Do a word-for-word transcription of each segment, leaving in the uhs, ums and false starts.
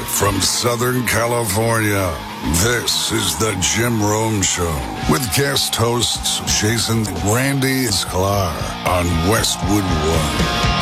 from Southern California, this is the Jim Rome Show with guest hosts Jason Randy Sklar on Westwood One.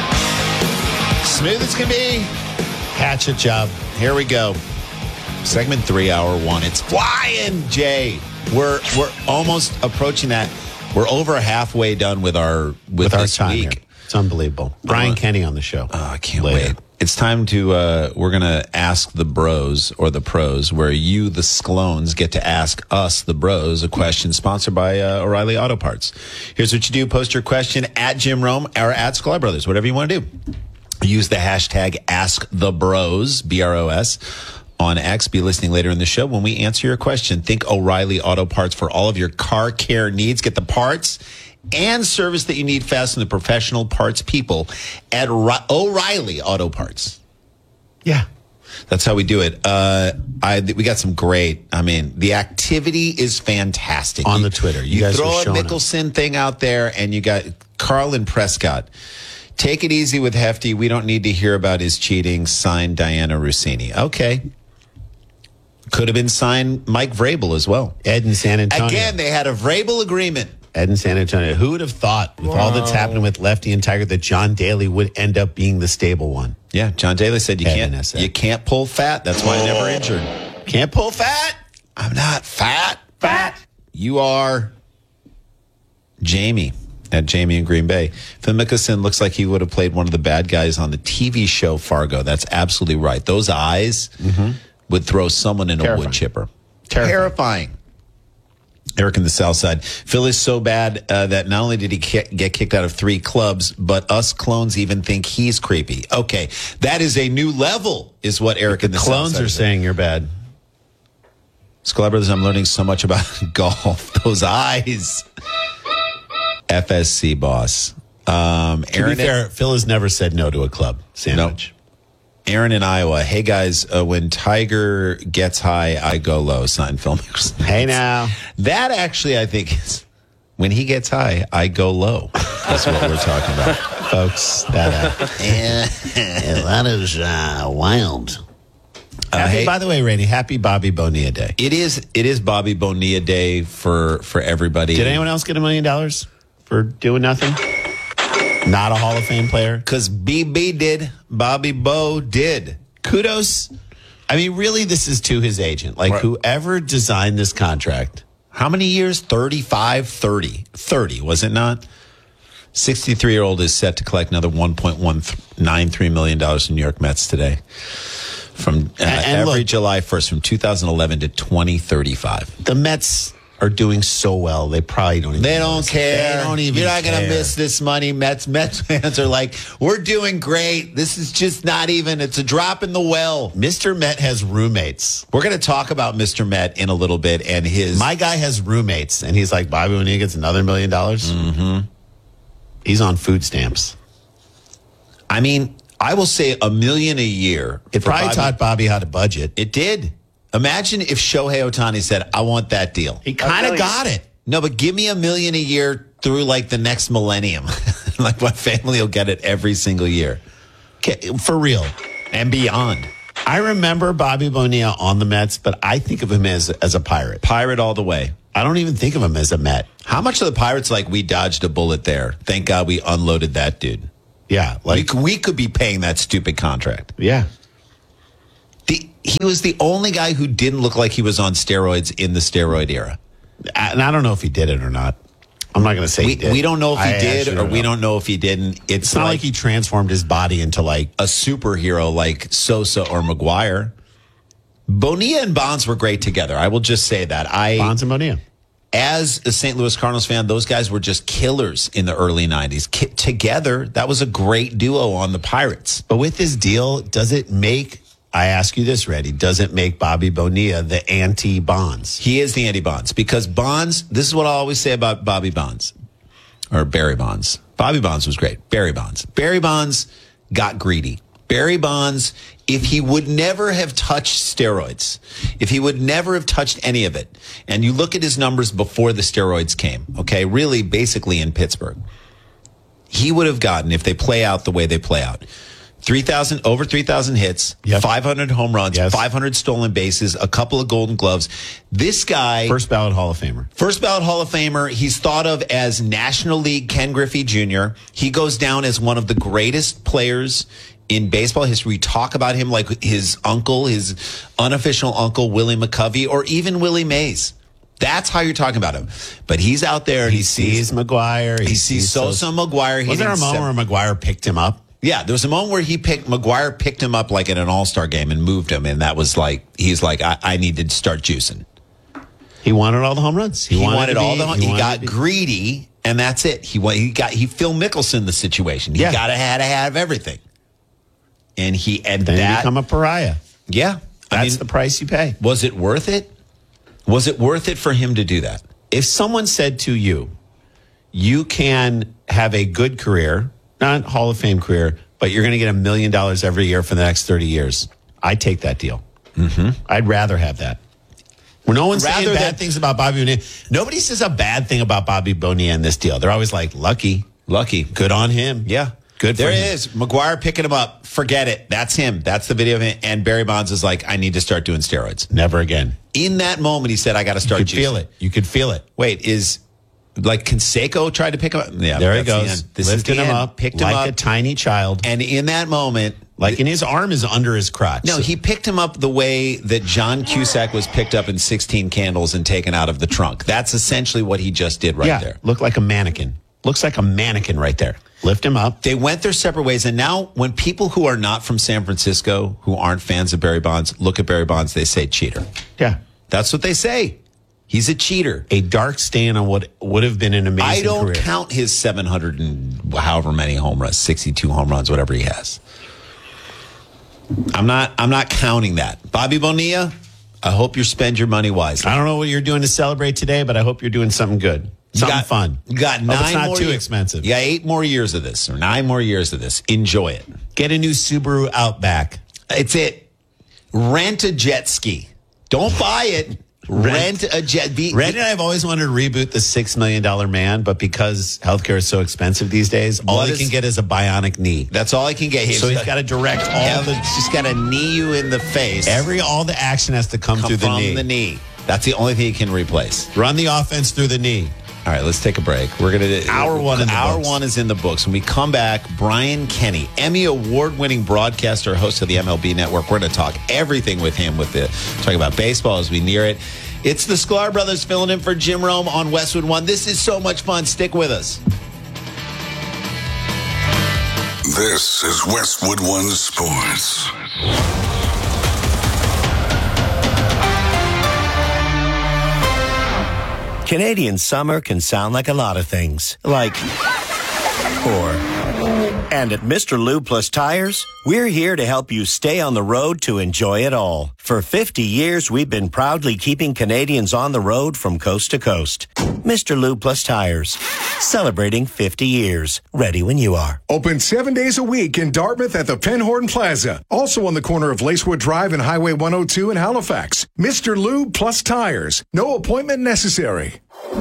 Smooth as can be. Hatchet job. Here we go. Segment three, hour one. It's flying, Jay. We're we're almost approaching that. We're over halfway done with our with, with our this time week. Here. It's unbelievable. Brian uh, Kenny on the show. Oh, I can't later. wait. It's time to, uh, we're going to ask the bros or the pros, where you, the Sklones, get to ask us, the bros, a question sponsored by uh, O'Reilly Auto Parts. Here's what you do. Post your question at Jim Rome or at Sklar Brothers, whatever you want to do. Use the hashtag AskTheBros, B R O S, on X. Be listening later in the show when we answer your question. Think O'Reilly Auto Parts for all of your car care needs. Get the parts and service that you need fast from the professional parts people at O'Reilly Auto Parts. Yeah. That's how we do it. Uh, I we got some great, I mean, the activity is fantastic. On you, the Twitter. You, you guys throw are a showing Mickelson up. thing out there, and you got Carlin Prescott. Take it easy with Hefty. We don't need to hear about his cheating. Signed, Diana Rossini. Okay. Could have been signed Mike Vrabel as well. Ed in San Antonio. Again, they had a Vrabel agreement. Ed in San Antonio. Who would have thought, with Whoa. all that's happening with Lefty and Tiger, that John Daly would end up being the stable one? Yeah, John Daly said you Ed can't you can't pull fat. That's why I never injured. Can't pull fat? I'm not fat. Fat. You are Jamie. At Jamie in Green Bay. Phil Mickelson looks like he would have played one of the bad guys on the T V show Fargo. That's absolutely right. Those eyes mm-hmm. would throw someone in Terrifying. a wood chipper. Terrifying. Terrifying. Eric in the South Side. Phil is so bad uh, that not only did he ki- get kicked out of three clubs, but us clones even think he's creepy. Okay, that is a new level, is what Eric the in the clones South Side are saying. You're bad. Sklar Brothers, I'm learning so much about golf. Those eyes. F S C boss. Um, to Aaron be fair, and, Phil has never said no to a club sandwich. No. Aaron in Iowa. Hey, guys, uh, when Tiger gets high, I go low. Sign Phil Mickelson. Hey, now. That actually, I think, is when he gets high, I go low. That's what we're talking about, folks. That, uh, yeah, that is uh, wild. Uh, happy, hey, by the way, Randy, happy Bobby Bonilla Day. It is It is Bobby Bonilla Day for, for everybody. Did anyone else get a million dollars? For doing nothing? Not a Hall of Fame player? Because B B did. Bobby Bo did. Kudos. I mean, really, this is to his agent. Like, right. Whoever designed this contract. How many years? thirty-five, thirty. thirty, was it not? sixty-three-year-old is set to collect another one point one nine three million dollars from New York Mets today. From uh, and, and every look, July first, from two thousand eleven to twenty thirty-five. The Mets are doing so well, they probably don't even They don't care. They don't even You're not going to care. miss this money. Mets Mets fans are like, we're doing great. This is just not even, it's a drop in the well. Mister Met has roommates. We're going to talk about Mister Met in a little bit and his... My guy has roommates, and he's like, Bobby, when he gets another million dollars, mm-hmm. he's on food stamps. I mean, I will say a million a year. It probably Bobby. taught Bobby how to budget. It did. Imagine if Shohei Ohtani said, I want that deal. He kind of got it. No, but give me a million a year through like the next millennium. Like my family will get it every single year. Okay, for real. And beyond. I remember Bobby Bonilla on the Mets, but I think of him as as a Pirate. Pirate all the way. I don't even think of him as a Met. How much of the Pirates like we dodged a bullet there? Thank God we unloaded that dude. Yeah. Like we, we could be paying that stupid contract. Yeah. The, he was the only guy who didn't look like he was on steroids in the steroid era. And I don't know if he did it or not. I'm not going to say we, he did. We don't know if he I did or don't we know. don't know if he didn't. It's, it's not like, like he transformed his body into like a superhero like Sosa or Maguire. Bonilla and Bonds were great together. I will just say that. I Bonds and Bonilla. As a Saint Louis Cardinals fan, those guys were just killers in the early nineties. K- together, that was a great duo on the Pirates. But with this deal, does it make, I ask you this, Reddy, does it make Bobby Bonilla the anti-Bonds? He is the anti-Bonds because Bonds, this is what I always say about Bobby Bonds, or Barry Bonds. Bobby Bonds was great. Barry Bonds. Barry Bonds got greedy. Barry Bonds, if he would never have touched steroids, if he would never have touched any of it, and you look at his numbers before the steroids came, okay, really basically in Pittsburgh, he would have gotten, if they play out the way they play out, three thousand, over three thousand hits, Yep. five hundred home runs, Yes. five hundred stolen bases, a couple of Golden Gloves. This guy, First ballot Hall of Famer. first ballot Hall of Famer, he's thought of as National League Ken Griffey Junior He goes down as one of the greatest players in baseball history. We talk about him like his uncle, his unofficial uncle, Willie McCovey, or even Willie Mays. That's how you're talking about him. But he's out there and He he, sees McGuire. he sees Sosa McGuire. Wasn't there a moment seven- where McGuire picked him up? Yeah, there was a moment where he picked McGuire picked him up like at an All-Star game and moved him, and that was like he's like I, I need to start juicing. He wanted all the home runs. He, wanted, wanted to all be- the he, he wanted got to be- greedy, and that's it. He wa- he got he Phil Mickelson the situation. He Yeah. got to had to have everything, and he and Then you that become a pariah. yeah. I That's mean, the price you pay. was it worth it? Was it worth it for him to do that? If someone said to you, you can have a good career, not Hall of Fame career, but you're going to get a million dollars every year for the next thirty years, I'd take that deal. Mm-hmm. I'd rather have that. Well, no one's saying Rather bad than- things about Bobby Bonilla. Nobody says a bad thing about Bobby Bonilla in this deal. They're always like, lucky. Lucky. Good on him. Yeah. Good for There him. it is. McGuire picking him up. Forget it. That's him. That's the video of him. And Barry Bonds is like, I need to start doing steroids. Never again. In that moment, he said, I got to You start could juicing. feel it. You could feel it. Wait, is like Canseco tried to pick him up? Yeah, There he that's the goes. end. This Lifting is the him end. up, picked like him up. a tiny child. And in that moment, Like, and his arm is under his crotch. no, he picked him up the way that John Cusack was picked up in sixteen Candles and taken out of the trunk. That's essentially what he just did right yeah, there. looked like a mannequin. Looks like a mannequin right there. Lift him up. They went their separate ways. And now when people who are not from San Francisco, who aren't fans of Barry Bonds, look at Barry Bonds, they say cheater. Yeah. That's what they say. He's a cheater. A dark stain on what would have been an amazing I don't career. count his seven hundred and however many home runs, sixty-two home runs, whatever he has. I'm not I'm not counting that. Bobby Bonilla, I hope you spend your money wisely. I don't know what you're doing to celebrate today, but I hope you're doing something good. Something got, fun. You got Hope nine it's not more too years. expensive. You got eight more years of this, or nine more years of this. Enjoy it. Get a new Subaru Outback. It's it. Rent a jet ski. Don't buy it. Rent, a jet. Be, Red and I have always wanted to reboot the Six Million Dollar Man, but because healthcare is so expensive these days, all What he is- can get is a bionic knee. That's all I can get. So he's got to direct all the Just got to knee you in the face. every all the action has to come, come through the from knee. the knee. That's the only thing he can replace. Run the offense through the knee. All right, let's take a break. We're gonna Hour one in the hour books. one is in the books. When we come back, Brian Kenny, Emmy award-winning broadcaster, host of the M L B Network. We're going to talk everything with him. With the talking about baseball as we near it. It's the Sklar brothers filling in for Jim Rome on Westwood One. This is so much fun. Stick with us. This is Westwood One Sports. Canadian summer can sound like a lot of things, like or. And at Mister Lube Plus Tires, we're here to help you stay on the road to enjoy it all. For fifty years, we've been proudly keeping Canadians on the road from coast to coast. Mister Lube Plus Tires, celebrating fifty years. Ready when you are. Open seven days a week in Dartmouth at the Penhorn Plaza. Also on the corner of Lacewood Drive and Highway one oh two in Halifax. Mister Lube Plus Tires. No appointment necessary.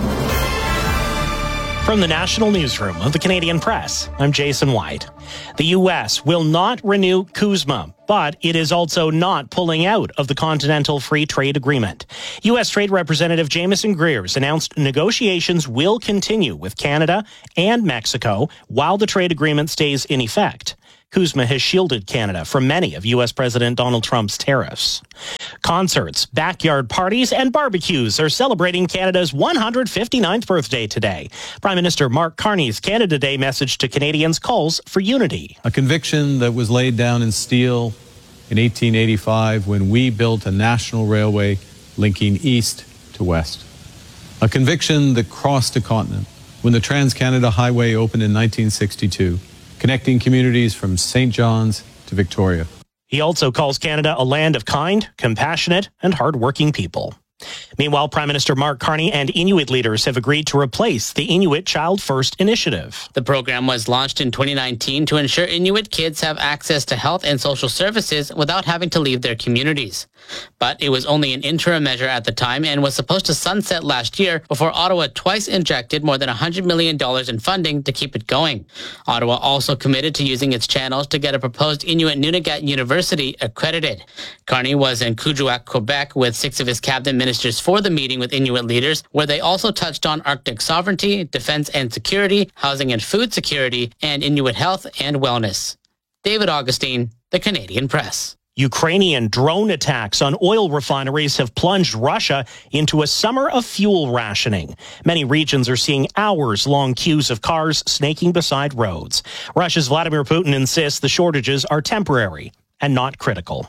From the National Newsroom of the Canadian Press, I'm Jason White. The U S will not renew CUSMA, but it is also not pulling out of the Continental Free Trade Agreement. U S Trade Representative Jameson Greers announced negotiations will continue with Canada and Mexico while the trade agreement stays in effect. CUSMA has shielded Canada from many of U S President Donald Trump's tariffs. Concerts, backyard parties, and barbecues are celebrating Canada's one hundred fifty-ninth birthday today. Prime Minister Mark Carney's Canada Day message to Canadians calls for unity. A conviction that was laid down in steel in eighteen eighty-five when we built a national railway linking east to west. A conviction that crossed a continent when the Trans-Canada Highway opened in nineteen sixty-two. Connecting communities from Saint John's to Victoria. He also calls Canada a land of kind, compassionate, and hardworking people. Meanwhile, Prime Minister Mark Carney and Inuit leaders have agreed to replace the Inuit Child First initiative. The program was launched in twenty nineteen to ensure Inuit kids have access to health and social services without having to leave their communities. But it was only an interim measure at the time and was supposed to sunset last year before Ottawa twice injected more than one hundred million dollars in funding to keep it going. Ottawa also committed to using its channels to get a proposed Inuit Nunagat University accredited. Carney was in Kuujjuaq, Quebec, with six of his cabinet ministers for the meeting with Inuit leaders, where they also touched on Arctic sovereignty, defense and security, housing and food security, and Inuit health and wellness. David Augustine, The Canadian Press. Ukrainian drone attacks on oil refineries have plunged Russia into a summer of fuel rationing. Many regions are seeing hours-long queues of cars snaking beside roads. Russia's Vladimir Putin insists the shortages are temporary and not critical.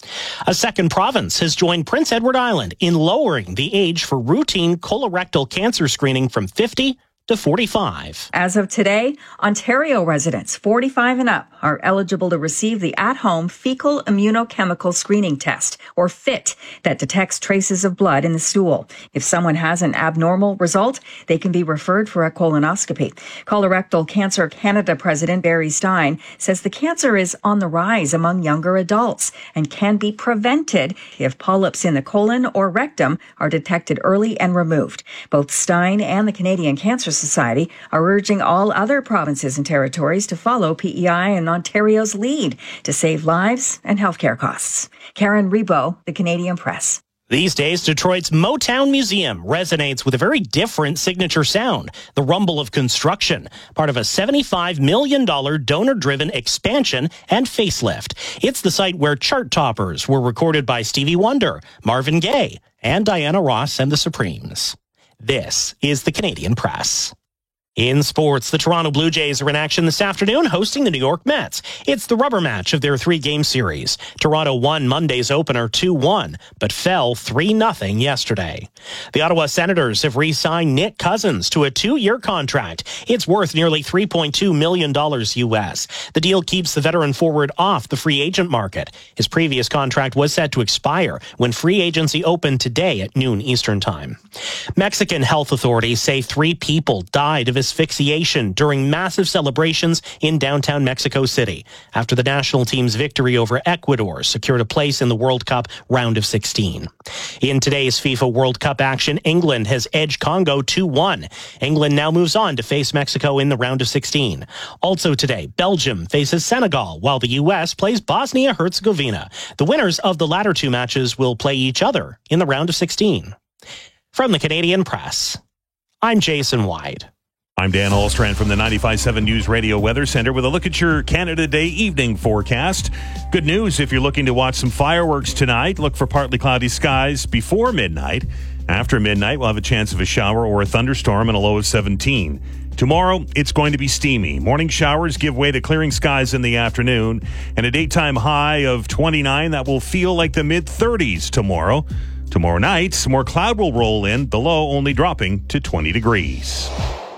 A second province has joined Prince Edward Island in lowering the age for routine colorectal cancer screening from fifty to forty-five. As of today, Ontario residents forty-five and up are eligible to receive the at-home fecal immunochemical screening test, or FIT, that detects traces of blood in the stool. If someone has an abnormal result, they can be referred for a colonoscopy. Colorectal Cancer Canada President Barry Stein says the cancer is on the rise among younger adults and can be prevented if polyps in the colon or rectum are detected early and removed. Both Stein and the Canadian Cancer Society are urging all other provinces and territories to follow P E I and Ontario's lead to save lives and healthcare costs. Karen Rebo, The Canadian Press. These days, Detroit's Motown Museum resonates with a very different signature sound, the rumble of construction, part of a seventy-five million dollars donor-driven expansion and facelift. It's the site where chart toppers were recorded by Stevie Wonder, Marvin Gaye, and Diana Ross and the Supremes. This is the Canadian Press. In sports, the Toronto Blue Jays are in action this afternoon, hosting the New York Mets. It's the rubber match of their three-game series. Toronto won Monday's opener two one, but fell three nothing yesterday. The Ottawa Senators have re-signed Nick Cousins to a two-year contract. It's worth nearly three point two million dollars U S. The deal keeps the veteran forward off the free agent market. His previous contract was set to expire when free agency opened today at noon Eastern Time. Mexican health authorities say three people died of asphyxiation during massive celebrations in downtown Mexico City after the national team's victory over Ecuador secured a place in the World Cup round of sixteen. In today's FIFA World Cup action, England has edged Congo two one. England now moves on to face Mexico in the round of sixteen. Also today, Belgium faces Senegal, while the U S plays Bosnia-Herzegovina. The winners of the latter two matches will play each other in the round of sixteen. From the Canadian Press, I'm Jason White. I'm Dan Allstrand from the ninety-five point seven News Radio Weather Center with a look at your Canada Day evening forecast. Good news if you're looking to watch some fireworks tonight. Look for partly cloudy skies before midnight. After midnight, we'll have a chance of a shower or a thunderstorm and a low of seventeen. Tomorrow, it's going to be steamy. Morning showers give way to clearing skies in the afternoon, and a daytime high of twenty-nine that will feel like the mid-thirties tomorrow. Tomorrow night, some more cloud will roll in, the low only dropping to twenty degrees.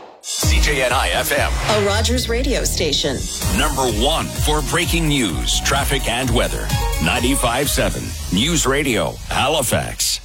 C J N I F M, a Rogers radio station. Number one for breaking news, traffic, and weather. ninety-five point seven News Radio, Halifax.